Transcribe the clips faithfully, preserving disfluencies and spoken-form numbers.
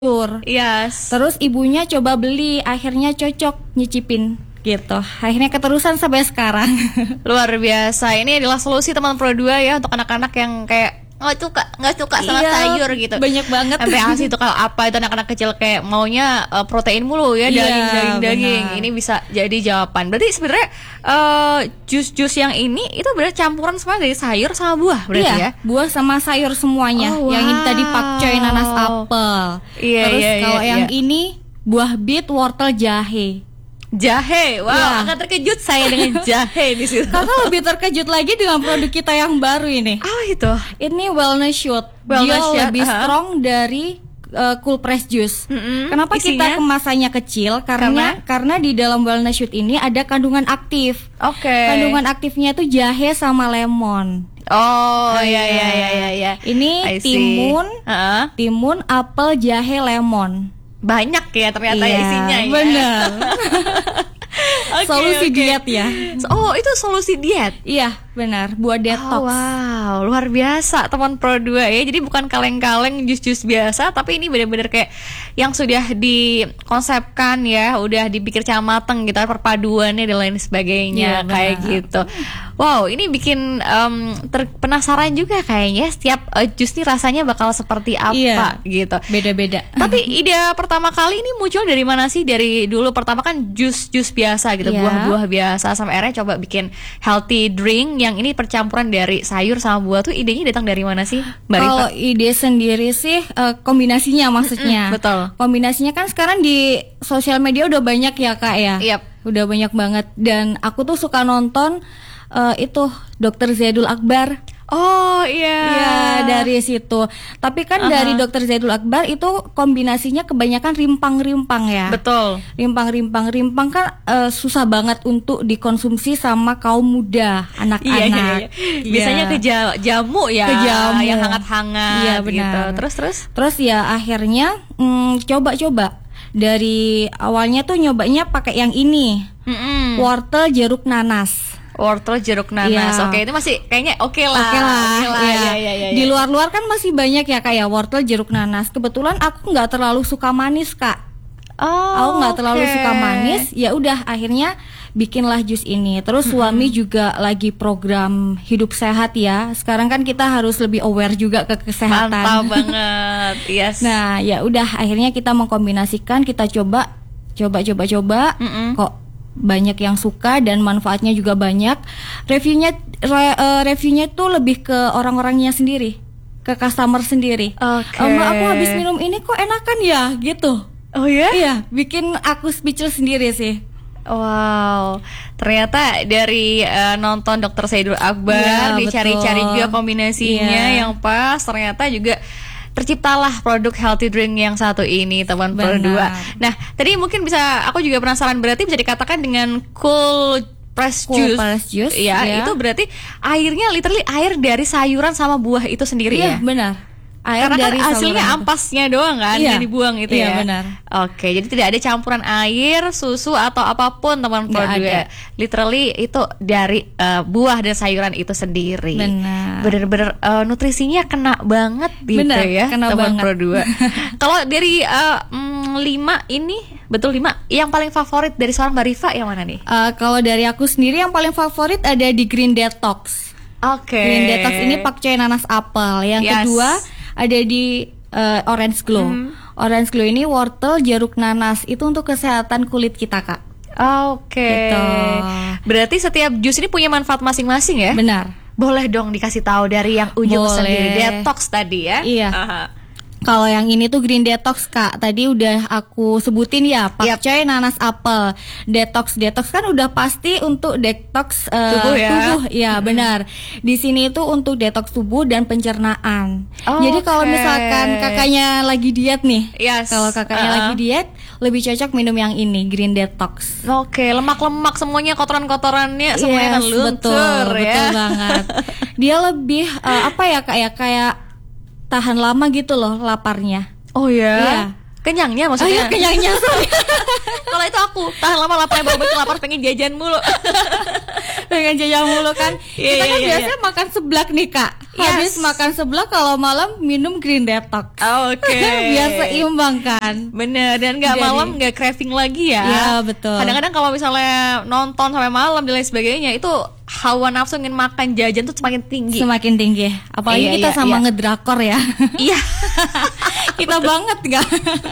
Yes. Terus ibunya coba beli, akhirnya cocok nyicipin gitu. Akhirnya keterusan sampai sekarang. Luar biasa. Ini adalah solusi teman Pro dua ya untuk anak-anak yang kayak nggak suka nggak suka sama iya, sayur gitu. Banyak banget. Sampai asi itu kalau apa itu anak-anak kecil kayak maunya uh, protein mulu ya, daging iya, daging daging. Ini bisa jadi jawaban. Berarti sebenarnya uh, jus-jus yang ini itu berarti campuran semua dari sayur sama buah berarti iya, ya? Buah sama sayur semuanya. Oh, wow. Yang ini tadi pakcoy, nanas, apel. Iya, Terus iya, kalau iya, yang iya. ini buah bit, wortel, jahe. Jahe, wow, Ya. akan terkejut saya dengan jahe di situ. Kakak lebih terkejut lagi dengan produk kita yang baru ini. Ah itu. Ini wellness shoot. Wellness Dia shoot, lebih uh-huh. strong dari uh, cool press juice. Mm-mm. Kenapa Isinya? kita kemasannya kecil? Karena karena di dalam wellness shoot ini ada kandungan aktif. Oke. Kandungan aktifnya itu jahe sama lemon. Oh, Ah, iya iya. iya iya iya iya. Ini I see. timun, Heeh. timun, apel, jahe, lemon. Banyak ya ternyata ya Iya, isinya ya. bener. Oke, Solusi oke. diet ya. Oh, itu solusi diet. Iya, benar. Buat detox. Oh, wow, luar biasa teman Pro dua ya. Jadi bukan kaleng-kaleng jus-jus biasa, tapi ini benar-benar kayak yang sudah dikonsepkan ya, udah dipikir cara mateng gitu, perpaduannya dan lain sebagainya Iya, kayak benar. gitu. Wow, ini bikin um, ter- penasaran juga kayaknya setiap uh, jus nih rasanya bakal seperti apa Iya. gitu. Beda-beda. Tapi ide pertama kali ini muncul dari mana sih? Dari dulu pertama kan jus-jus biasa gitu, Iya. buah-buah biasa, sampai akhirnya coba bikin healthy drink yang ini percampuran dari sayur sama buah tuh idenya datang dari mana sih, Mbak Rifa? Kalau ide sendiri sih eh, kombinasinya maksudnya. Mm-mm, betul. Kombinasinya kan sekarang di sosial media udah banyak ya Kak ya. Yap. Udah banyak banget dan aku tuh suka nonton eh, itu dokter Zaidul Akbar. Oh iya. Iya, dari situ. Tapi kan Aha. dari dokter Zaidul Akbar itu kombinasinya kebanyakan rimpang-rimpang ya. Betul. Rimpang-rimpang, rimpang kan eh, susah banget untuk dikonsumsi sama kaum muda, Iya, anak-anak. iya, iya. Biasanya ke ja- jamu ya, Ke jamu. yang hangat-hangat Iya, gitu. benar. Terus terus. Terus ya akhirnya mm, coba-coba dari awalnya tuh nyobanya pakai yang ini, Mm-mm. wortel, jeruk, nanas. Wortel, jeruk, nanas. Iya. Oke, itu masih kayaknya oke lah. Oke lah, Oke lah. ya. Iya, iya, iya, Di iya. luar-luar kan masih banyak ya kayak wortel, jeruk, nanas. Kebetulan aku nggak terlalu suka manis Kak. Oh, Aku nggak terlalu oke. suka manis. Ya udah akhirnya bikinlah jus ini. Terus suami juga lagi program hidup sehat ya. Sekarang kan kita harus lebih aware juga ke kesehatan. Mantap banget. Yes. Nah, ya udah akhirnya kita mengkombinasikan, kita coba coba coba coba Mm-mm. kok banyak yang suka dan manfaatnya juga banyak. Reviewnya re- eh, reviewnya tuh lebih ke orang-orangnya sendiri, ke customer sendiri. Oke. "Eh, Mbak, aku habis minum ini kok enakan ya?" gitu. Oh ya? Iya, bikin aku speechless sendiri sih. Wow, ternyata dari uh, nonton dokter Zaidul Akbar, Iya, dicari-cari betul. juga kombinasinya Iya. yang pas, ternyata juga terciptalah produk healthy drink yang satu ini, teman Pro Benar. dua. Nah, tadi mungkin bisa, aku juga penasaran, berarti bisa dikatakan dengan cool press Cool juice, press juice, ya, ya. itu berarti airnya literally air dari sayuran sama buah itu sendiri Iya, ya? benar. Air Karena dari kan hasilnya saluran itu. ampasnya doang kan Iya. yang dibuang itu Iya, ya. benar. Oke, jadi tidak ada campuran air, susu atau apapun teman Pro Nggak dua. ada. Literally itu dari uh, buah dan sayuran itu sendiri. Benar. Bener-bener uh, nutrisinya kena banget gitu Benar, ya kena teman banget. Pro dua. Kalau dari uh, mm, lima ini, betul lima, yang paling favorit dari seorang Mbak Rifa yang mana nih? Eh, kalau dari aku sendiri yang paling favorit ada di Green Detox. Oke. Green Detox ini pakcoy, nanas, apel. Yang Yes. kedua ada di eh, Orange Glow. Mhm. Orange Glow ini wortel, jeruk, nanas. Itu untuk kesehatan kulit kita, Kak. Oke. Gitu. Berarti setiap jus ini punya manfaat masing-masing ya? Benar. Boleh dong dikasih tahu dari yang ujung Boleh. sendiri, detox tadi ya? Iya. Aha. Kalau yang ini tuh Green Detox, Kak. Tadi udah aku sebutin ya, Yap. pakcoy, nanas, apel. Detox, detox kan udah pasti untuk detox eh, Tubuh ya? tubuh. Ya, benar. Di sini itu untuk detox tubuh dan pencernaan. Oh, Jadi kalau oke. misalkan kakaknya lagi diet nih, Yes. kalau kakaknya Uh-uh. lagi diet, lebih cocok minum yang ini, Green Detox. Oke, lemak-lemak semuanya, kotoran-kotorannya semuanya kan Yes, luntur betul, ya. betul banget. Dia lebih eh, apa ya, Kak ya, kayak tahan lama gitu loh laparnya. Oh ya? Iya. Kenyangnya Oh maksudnya? iya, kenyangnya, sorry. Kalau itu aku tahan lama lapar, baru betul lapar pengen jajan mulu. Pengen jajan mulu kan. Iya, Kita iya, kan iya, biasanya makan seblak nih, Kak. Habis makan sebelah kalau malam minum green detox. Oke. Biar seimbang kan. Bener, dan nggak Jadi- malam nggak craving lagi ya. Iya, betul. Kadang-kadang kalau misalnya nonton sampai malam dan lain sebagainya, itu hawa nafsu ingin makan jajan tuh semakin tinggi. Semakin tinggi. Apalagi Iya, kita iya, sama iya. ngedrakor ya. Iya. Kita banget gak?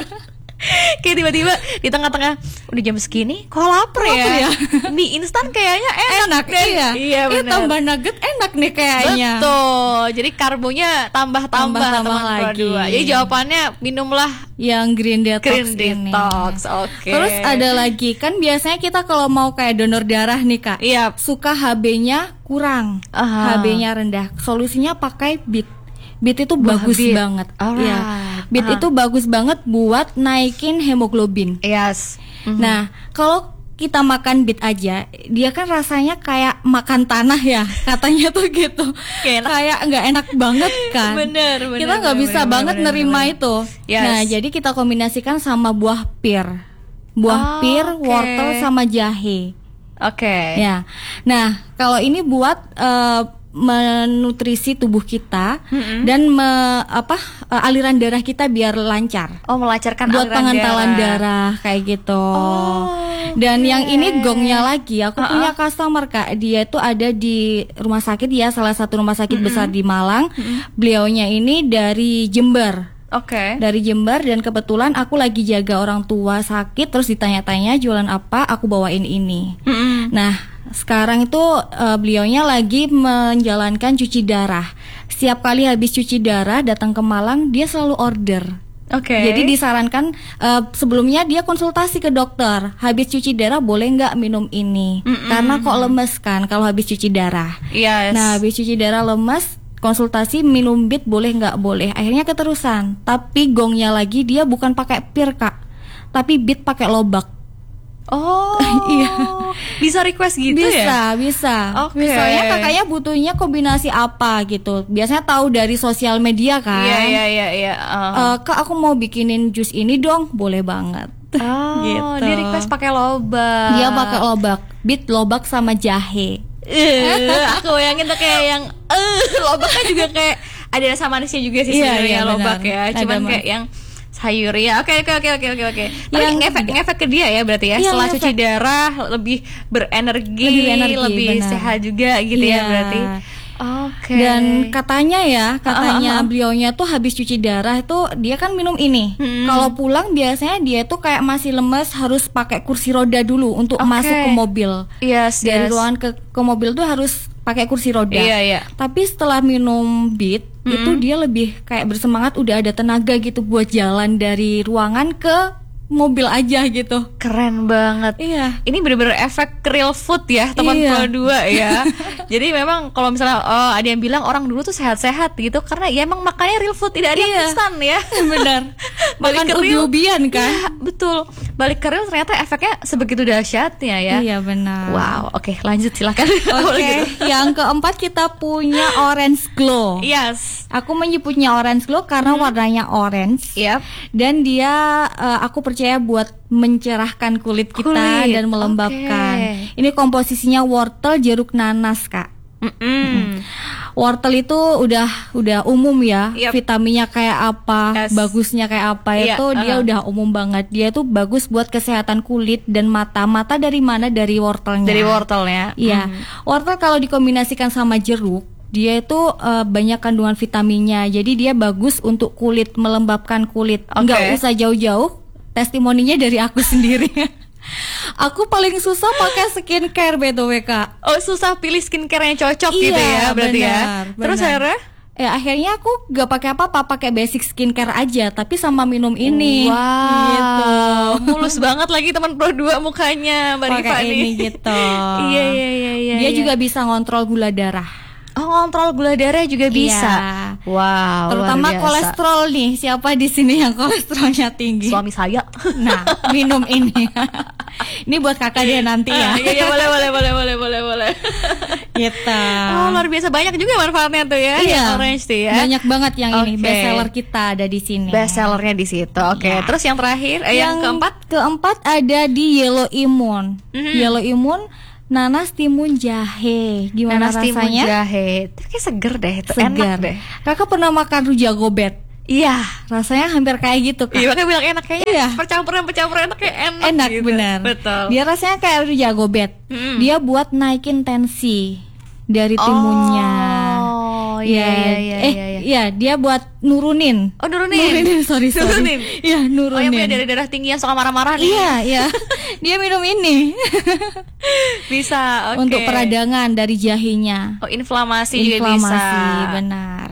Kayak tiba-tiba di tengah-tengah udah jam segini kok lapar ya, Lapar ya? mie instan kayaknya enak, Enak deh. iya. Iya Eh, benar. tambah nugget enak nih kayaknya. Betul, jadi karbonya tambah-tambah Tambah-tambah teman Pro lagi. dua. Jadi jawabannya minumlah Yang green detox green ini. detox. Oke. Terus ada lagi kan biasanya kita kalau mau kayak donor darah nih Kak, Iya. suka H B-nya kurang, Aha. H B-nya rendah. Solusinya pakai bit. Bit itu Buah bagus bit. banget. Alright. Iya. Bit Aha. itu bagus banget buat naikin hemoglobin. Yes. Mhm. Nah, kalau kita makan bit aja, dia kan rasanya kayak makan tanah ya, katanya tuh gitu. Kayak enak. Kayak nggak enak banget kan. Bener, bener, Kita nggak bener, bisa bener, banget bener, nerima bener. itu. Yes. Nah, jadi kita kombinasikan sama buah pir. Buah Oh, pir, oke. wortel sama jahe. Oke. Ya. Nah, kalau ini buat eh, menutrisi tubuh kita Mm-mm. dan me- apa eh, aliran darah kita biar lancar. Oh, melancarkan Buat aliran pengentalan darah. darah. kayak gitu. Oh, Dan oke. yang ini gongnya lagi, aku Uh-uh. punya customer Kak, dia itu ada di rumah sakit ya, salah satu rumah sakit besar di Malang. Beliaunya ini dari Jember. Oke. Dari Jember dan kebetulan aku lagi jaga orang tua sakit, terus ditanya-tanya jualan apa, aku bawain ini. Mm-mm. Nah, sekarang itu uh, beliaunya lagi menjalankan cuci darah. Setiap kali habis cuci darah datang ke Malang, dia selalu order. Oke. Jadi disarankan uh, sebelumnya dia konsultasi ke dokter. Habis cuci darah boleh nggak minum ini? Mm-mm. Karena kok lemes kan kalau habis cuci darah. Yes. Nah, habis cuci darah lemes, konsultasi minum bit boleh nggak boleh. Akhirnya keterusan. Tapi gongnya lagi dia bukan pakai pir Kak, tapi bit pakai lobak. Oh. Iya. Bisa request gitu Bisa, ya? bisa. Oke. Misalnya kakaknya butuhnya kombinasi apa gitu. Biasanya tahu dari sosial media kan. Iya, iya, iya, iya. Uh. Eh, Kak, aku mau bikinin jus ini dong, boleh banget. Oh, gitu. dia request pakai lobak. Dia pakai lobak, bit lobak sama jahe. Eh, aku bayangin tuh kayak yang eh lobaknya juga kayak ada rasa manisnya juga sih Iya, sebenarnya iya, lobak benar. ya. Ada Cuman mas- kayak yang sayur ya. Oke, oke, oke, oke, oke, oke. Tapi Yang- ngefek ngefek ke dia ya berarti ya. Iya, Setelah ngefek. cuci darah lebih berenergi, Lebih energi, lebih benar. sehat juga gitu Iya. ya berarti. Oke. Dan katanya ya, katanya Ah, ah, ah. beliaunya tuh habis cuci darah itu dia kan minum ini. Hmm. Kalau pulang biasanya dia tuh kayak masih lemes, harus pakai kursi roda dulu untuk Oke. masuk ke mobil. Yes, Dari yes. ruangan ke ke mobil tuh harus pakai kursi roda. Iya, iya. Tapi setelah minum bit itu dia lebih kayak bersemangat, udah ada tenaga gitu buat jalan dari ruangan ke mobil aja gitu. Keren banget. Iya. Ini bener-bener efek real food ya teman Iya. Pro dua ya. Jadi memang kalau misalnya oh, ada yang bilang orang dulu tuh sehat-sehat gitu karena ya emang makannya real food, tidak ada yang Iya. instan ya. Benar. Balik Makan ke real. ubi-ubian kan? Iya, betul. Balik ke real ternyata efeknya sebegitu dahsyatnya ya. Iya benar. Wow, oke lanjut silakan. Oke, yang keempat kita punya orange glow. Yes. Aku menyebutnya orange glow karena warnanya orange. Yap. Dan dia eh, aku percaya buat mencerahkan kulit kita Kulit, dan melembabkan. oke. Ini komposisinya wortel, jeruk, nanas, Kak. Mm-mm. Wortel itu udah udah umum ya, Yap. vitaminnya kayak apa, Yes. bagusnya kayak apa Iya, itu dia uh-huh. udah umum banget. Dia tuh bagus buat kesehatan kulit dan mata. Mata dari mana? Dari wortelnya. Dari wortelnya. Iya, wortel kalau dikombinasikan sama jeruk, dia itu eh, banyak kandungan vitaminnya. Jadi dia bagus untuk kulit, melembabkan kulit. Oke. Nggak usah jauh-jauh. Testimoninya dari aku sendiri. Aku paling susah pakai skincare B T W Kak. Oh, susah pilih skincare yang cocok gitu ya berarti ya. benar, Terus benar. akhirnya Ya akhirnya aku gak pakai apa-apa, pakai basic skincare aja, tapi sama minum ini. Wow, Gitu. mulus banget lagi teman Pro dua mukanya Mbak Rifa Pakai nih. ini gitu. Iya, iya, iya, iya. Dia iya. juga bisa ngontrol gula darah. Oh, ngontrol gula darah juga bisa. Iya. Wow, Terutama luar biasa. kolesterol nih. Siapa di sini yang kolesterolnya tinggi? Suami saya. Nah, minum ini. Ini buat kakak dia nanti ya. Ah, iya, iya, boleh, boleh, boleh, boleh, boleh, boleh. Gitu. Oh, luar biasa banyak juga manfaatnya tuh ya. Iya. Yang orange tuh ya. Banyak banget yang ini. Oke. Best seller kita ada di sini. Best sellernya di situ. Oke, Iya. terus yang terakhir, eh, yang, keempat. Keempat ada di Yellow Immune. Mhm. Yellow Immune nanas, timun, jahe. Gimana Nanas, timun, rasanya? jahe. Tapi kayak seger deh, itu enak Segar. deh. Kakak pernah makan rujak gobet? Iya. Rasanya hampir kayak gitu, Kak. Iya, makanya bilang enak kayaknya. Iya. Percampuran-percampuran enak kayak enak. Enak gitu. benar. Betul. Dia rasanya kayak rujak gobet. Mm-mm. Dia buat naikin tensi dari timunnya. Oh, iya, Ya, iya, iya, eh, iya, iya. iya, dia buat nurunin. Oh, nurunin. Nurunin, sorry, sorry. Nurunin. Iya, Oh, yang punya nurunin. darah-darah tinggi yang suka marah-marah nih. Iya, iya. Dia minum ini Bisa, oke. untuk peradangan dari jahenya. Oh, inflamasi, juga bisa. Inflamasi, benar.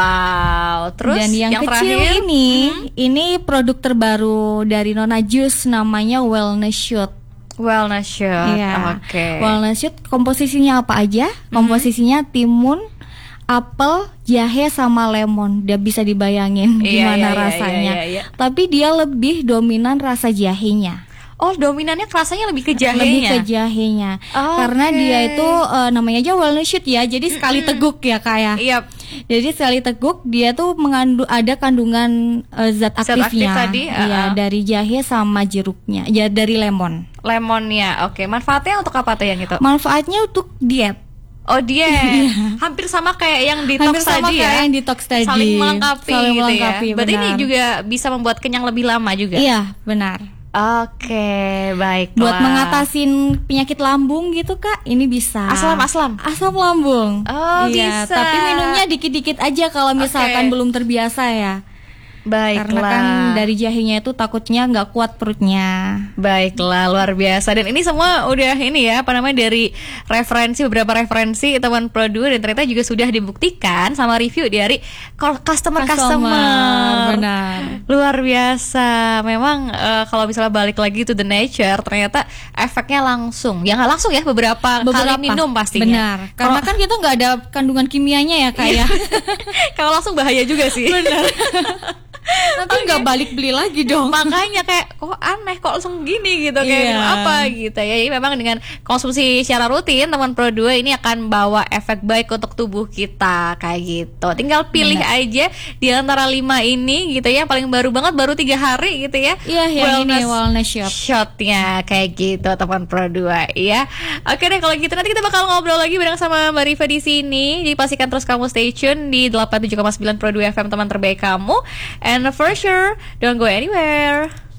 Wow. Terus Dan yang, kecil terakhir ini, hmm, ini produk terbaru dari Nona Juice, namanya Wellness Shoot. wellness shot. Iya. Oke. Wellness Shoot komposisinya apa aja? Komposisinya timun, apel, jahe sama lemon. Dia bisa dibayangin Iya, gimana iya, iya, rasanya. iya, iya. Tapi dia lebih dominan rasa jahenya. Oh, dominannya rasanya lebih ke jahenya. Lebih ke jahenya. Oke. Karena dia itu eh, namanya aja Wellness Shoot ya. Jadi sekali teguk ya, kayak. Iya. Jadi sekali teguk dia tuh mengandung ada kandungan eh, zat Zat aktif aktifnya. tadi, Iya, uh-uh. dari jahe sama jeruknya. Ya, dari lemon. Lemonnya. Oke, manfaatnya untuk apa tuh yang itu? Manfaatnya untuk diet. Oh, dia hampir sama kayak yang detox Hampir sama tadi kayak ya. yang detox tadi. Saling melengkapi, Saling gitu melengkapi, ya. Berarti ini benar. juga bisa membuat kenyang lebih lama juga. Iya, benar. Oke, baiklah. Buat mengatasin penyakit lambung gitu, Kak, ini bisa. Asam, asam. Asam lambung. Oh, iya, bisa. tapi minumnya dikit-dikit aja kalau misalkan Oke. belum terbiasa ya. Baiklah. Karena kan dari jahenya itu takutnya nggak kuat perutnya. Baiklah, luar biasa. Dan ini semua udah ini ya, apa namanya, dari referensi, beberapa referensi teman Pro dua, dan ternyata juga sudah dibuktikan sama review dari customer-customer. Benar. Luar biasa. Memang eh, kalau misalnya balik lagi to the nature, ternyata efeknya langsung. Ya nggak langsung ya, beberapa, Beberapa kali minum pastinya. Benar. Karena Kalau- kan kita nggak ada kandungan kimianya ya, Kak ya. kalau langsung bahaya juga sih. Benar. Nanti nggak balik beli lagi dong. Makanya kayak kok aneh, kok langsung gini gitu, kayak Iya. apa gitu ya. Jadi memang dengan konsumsi secara rutin teman Pro dua ini akan bawa efek baik untuk tubuh kita kayak gitu. Tinggal pilih aja di antara lima ini gitu ya. Paling baru banget baru tiga hari gitu ya. Iya, yang ini Wellness Shot. Shotnya kayak gitu teman Pro dua ya. Oke deh, kalau gitu nanti kita bakal ngobrol lagi bareng sama Mbak Rifa di sini. Jadi pastikan terus kamu stay tune di delapan puluh tujuh koma sembilan Pro dua F M, teman terbaik kamu. And for sure, don't go anywhere.